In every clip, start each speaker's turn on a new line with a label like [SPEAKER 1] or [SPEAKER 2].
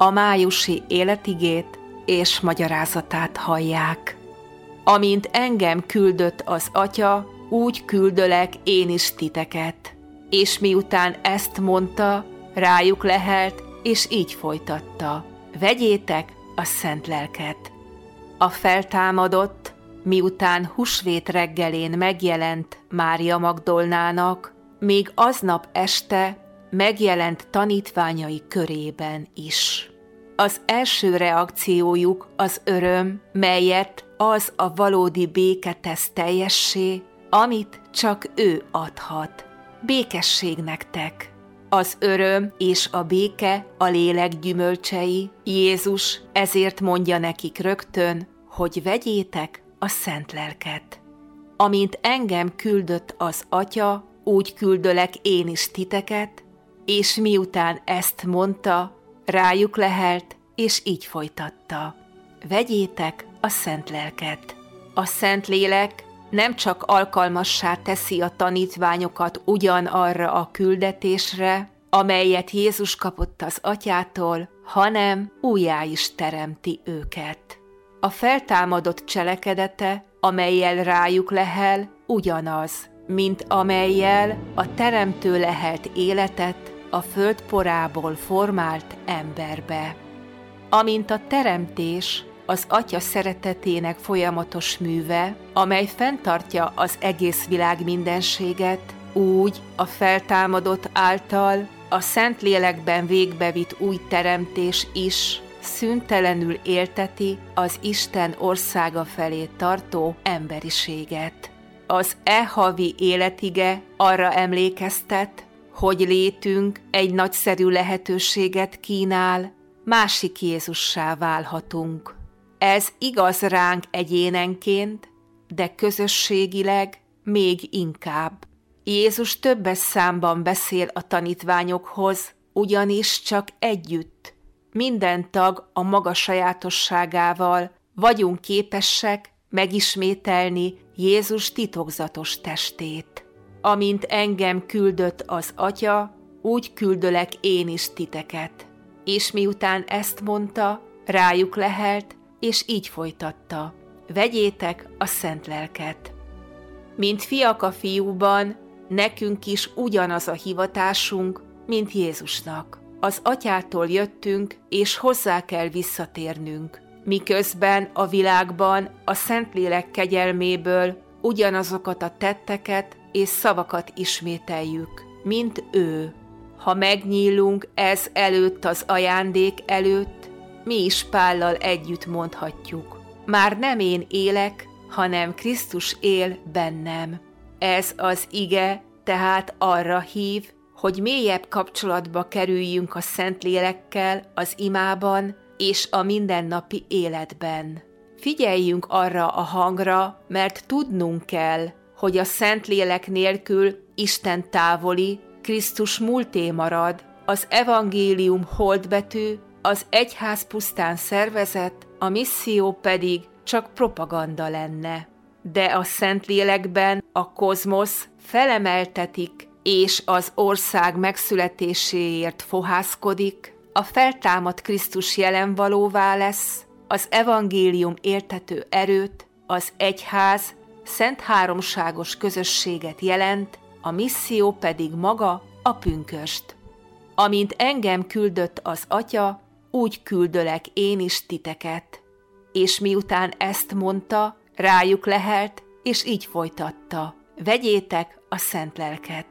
[SPEAKER 1] a májusi életigét és magyarázatát hallják. Amint engem küldött az Atya, úgy küldölek én is titeket. És miután ezt mondta, rájuk lehelt, és így folytatta: vegyétek a szent lelket. A feltámadott, miután húsvét reggelén megjelent Mária Magdolnának, még aznap este megjelent tanítványai körében is. Az első reakciójuk az öröm, melyet az a valódi béke tesz teljessé, amit csak ő adhat. Békesség nektek! Az öröm és a béke a lélek gyümölcsei. Jézus ezért mondja nekik rögtön, hogy vegyétek a szent lelket. Amint engem küldött az Atya, úgy küldölek én is titeket, és miután ezt mondta, rájuk lehelt, és így folytatta: vegyétek a szent lelket. A szent lélek nem csak alkalmassá teszi a tanítványokat ugyanarra a küldetésre, amelyet Jézus kapott az Atyától, hanem újjá is teremti őket. A feltámadott cselekedete, amellyel rájuk lehel, ugyanaz, mint amellyel a teremtő lehelt életet a föld porából formált emberbe. Amint a teremtés az Atya szeretetének folyamatos műve, amely fenntartja az egész világ mindenséget, úgy a feltámadott által a Szentlélekben végbevitt új teremtés is szüntelenül élteti az Isten országa felé tartó emberiséget. Az havi életige arra emlékeztet, hogy létünk egy nagyszerű lehetőséget kínál, másik Jézussá válhatunk. Ez igaz ránk egyénenként, de közösségileg még inkább. Jézus többes számban beszél a tanítványokhoz, ugyanis csak együtt, minden tag a maga sajátosságával vagyunk képesek megismételni Jézus titokzatos testét. Amint engem küldött az Atya, úgy küldölek én is titeket. És miután ezt mondta, rájuk lehelt, és így folytatta: vegyétek a szent lelket. Mint fiak a fiúban, nekünk is ugyanaz a hivatásunk, mint Jézusnak. Az Atyától jöttünk, és hozzá kell visszatérnünk, miközben a világban a Szentlélek kegyelméből ugyanazokat a tetteket és szavakat ismételjük, mint ő. Ha megnyílunk ez előtt az ajándék előtt, mi is Pállal együtt mondhatjuk: már nem én élek, hanem Krisztus él bennem. Ez az ige tehát arra hív, hogy mélyebb kapcsolatba kerüljünk a Szentlélekkel az imában és a mindennapi életben. Figyeljünk arra a hangra, mert tudnunk kell, hogy a Szentlélek nélkül Isten távoli, Krisztus múlté marad, az evangélium holdbetű, az egyház pusztán szervezet, a misszió pedig csak propaganda lenne. De a Szentlélekben a kozmosz felemeltetik, és az ország megszületéséért fohászkodik, a feltámadt Krisztus jelenvalóvá lesz, az evangélium éltető erőt, az egyház szent háromságos közösséget jelent, a misszió pedig maga a pünkösd. Amint engem küldött az Atya, úgy küldölek én is titeket. És miután ezt mondta, rájuk lehelt, és így folytatta: vegyétek a szent lelket.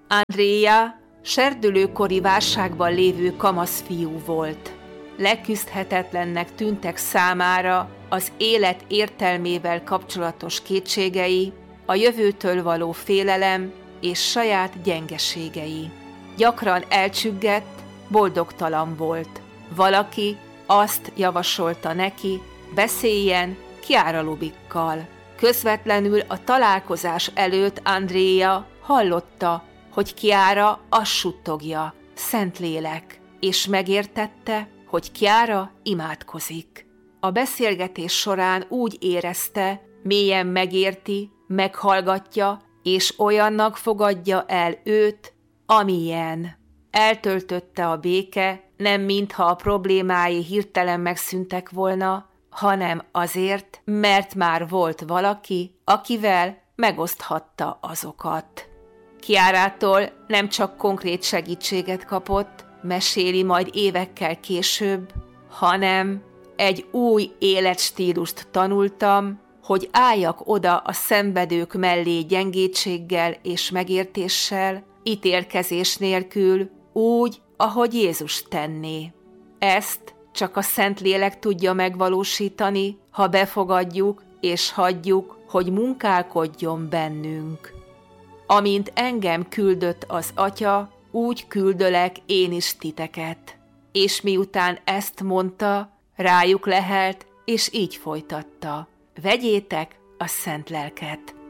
[SPEAKER 1] Andrea serdülőkori válságban lévő kamaszfiú volt. Leküzdhetetlennek tűntek számára az élet értelmével kapcsolatos kétségei, a jövőtől való félelem és saját gyengeségei. Gyakran elcsüggett, boldogtalan volt. Valaki azt javasolta neki, beszéljen Chiara Lubikkal. Közvetlenül a találkozás előtt Andrea hallotta, hogy Chiara azt suttogja: Szentlélek, és megértette, hogy Chiara imádkozik. A beszélgetés során úgy érezte, mélyen megérti, meghallgatja, és olyannak fogadja el őt, amilyen. Eltöltötte a béke, nem mintha a problémái hirtelen megszűntek volna, hanem azért, mert már volt valaki, akivel megoszthatta azokat. Chiarától nem csak konkrét segítséget kapott, meséli majd évekkel később, hanem egy új életstílust tanultam, hogy álljak oda a szenvedők mellé gyengétséggel és megértéssel, ítélkezés nélkül, úgy, ahogy Jézus tenné. Ezt csak a Szentlélek tudja megvalósítani, ha befogadjuk és hagyjuk, hogy munkálkodjon bennünk. Amint engem küldött az Atya, úgy küldölek én is titeket. És miután ezt mondta, rájuk lehelt, és így folytatta. Vegyétek a Szent Lelket.